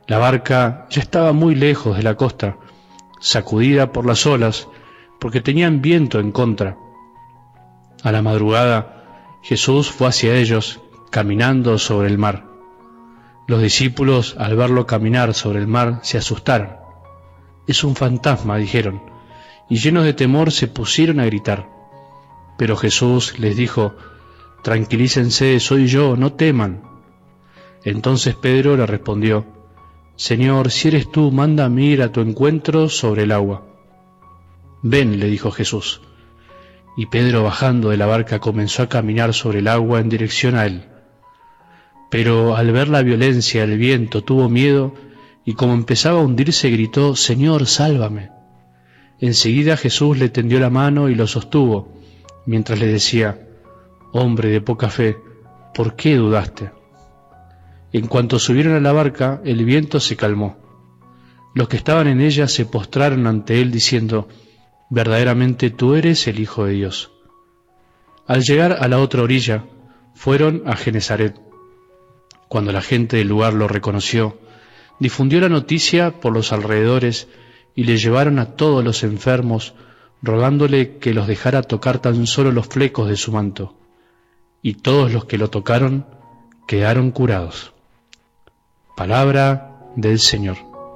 La barca ya estaba muy lejos de la costa, sacudida por las olas, porque tenían viento en contra. A la madrugada, Jesús fue hacia ellos, caminando sobre el mar. Los discípulos, al verlo caminar sobre el mar, se asustaron. «Es un fantasma», dijeron, y llenos de temor se pusieron a gritar. Pero Jesús les dijo: «Tranquilícense, soy yo, no teman». Entonces Pedro le respondió: «Señor, si eres tú, mándame ir a tu encuentro sobre el agua». «Ven», le dijo Jesús. Y Pedro, bajando de la barca, comenzó a caminar sobre el agua en dirección a él. Pero al ver la violencia del viento tuvo miedo y como empezaba a hundirse gritó: «Señor, sálvame». Enseguida Jesús le tendió la mano y lo sostuvo, mientras le decía: «Hombre de poca fe, ¿por qué dudaste?». En cuanto subieron a la barca, el viento se calmó. Los que estaban en ella se postraron ante él diciendo: «Verdaderamente tú eres el Hijo de Dios». Al llegar a la otra orilla, fueron a Genesaret. Cuando la gente del lugar lo reconoció, difundió la noticia por los alrededores y le llevaron a todos los enfermos, rogándole que los dejara tocar tan solo los flecos de su manto. Y todos los que lo tocaron quedaron curados. Palabra del Señor.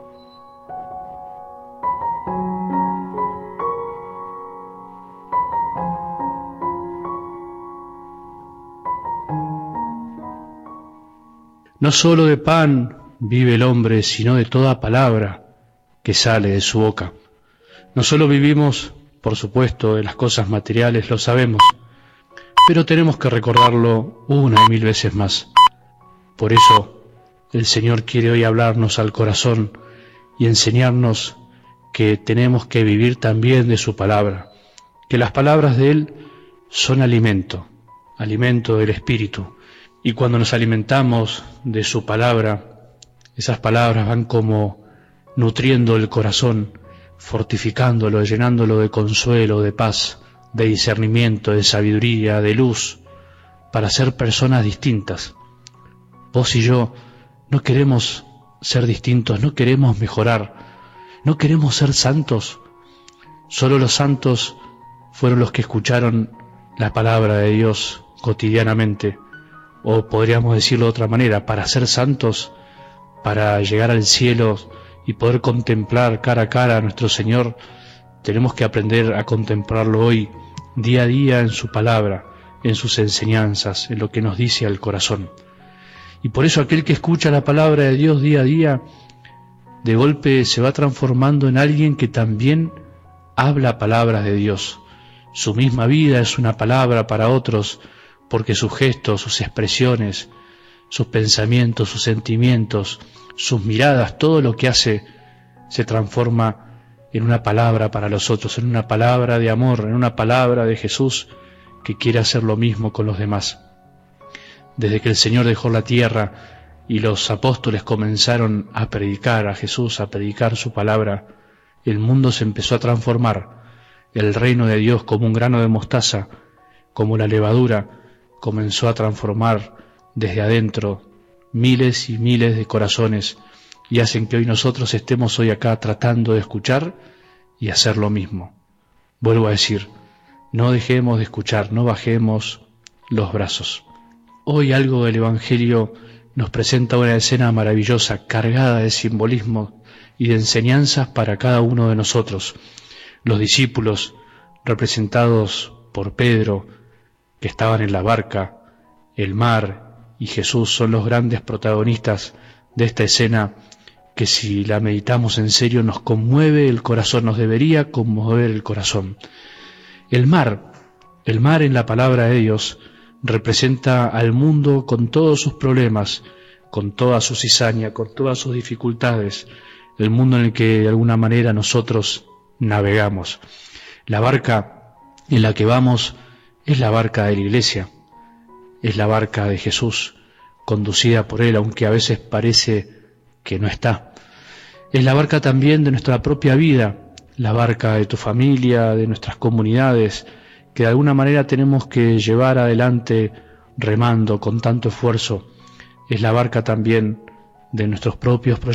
No solo de pan vive el hombre, sino de toda palabra que sale de su boca. No solo vivimos, por supuesto, de las cosas materiales, lo sabemos, pero tenemos que recordarlo una y mil veces más. Por eso, el Señor quiere hoy hablarnos al corazón y enseñarnos que tenemos que vivir también de su palabra, que las palabras de Él son alimento, alimento del Espíritu. Y cuando nos alimentamos de su palabra, esas palabras van como nutriendo el corazón, fortificándolo, llenándolo de consuelo, de paz, de discernimiento, de sabiduría, de luz, para ser personas distintas. Vos y yo no queremos ser distintos, no queremos mejorar, no queremos ser santos. Solo los santos fueron los que escucharon la palabra de Dios cotidianamente. O podríamos decirlo de otra manera: para ser santos, para llegar al cielo y poder contemplar cara a cara a nuestro Señor, tenemos que aprender a contemplarlo hoy, día a día, en su palabra, en sus enseñanzas, en lo que nos dice al corazón. Y por eso aquel que escucha la palabra de Dios día a día, de golpe se va transformando en alguien que también habla palabras de Dios. Su misma vida es una palabra para otros, porque sus gestos, sus expresiones, sus pensamientos, sus sentimientos, sus miradas, todo lo que hace se transforma en una palabra para los otros, en una palabra de amor, en una palabra de Jesús que quiere hacer lo mismo con los demás. Desde que el Señor dejó la tierra y los apóstoles comenzaron a predicar a Jesús, a predicar su palabra, el mundo se empezó a transformar. El reino de Dios, como un grano de mostaza, como la levadura, comenzó a transformar desde adentro miles y miles de corazones y hacen que hoy nosotros estemos hoy acá tratando de escuchar y hacer lo mismo. Vuelvo a decir, no dejemos de escuchar, no bajemos los brazos. Hoy algo del Evangelio nos presenta una escena maravillosa, cargada de simbolismo y de enseñanzas para cada uno de nosotros. Los discípulos, representados por Pedro, que estaban en la barca, el mar y Jesús son los grandes protagonistas de esta escena que, si la meditamos en serio, nos conmueve el corazón, nos debería conmover el corazón. El mar en la palabra de Dios representa al mundo con todos sus problemas, con toda su cizaña, con todas sus dificultades, el mundo en el que de alguna manera nosotros navegamos. La barca en la que vamos es la barca de la Iglesia, es la barca de Jesús, conducida por Él, aunque a veces parece que no está. Es la barca también de nuestra propia vida, la barca de tu familia, de nuestras comunidades, que de alguna manera tenemos que llevar adelante remando con tanto esfuerzo. Es la barca también de nuestros propios proyectos.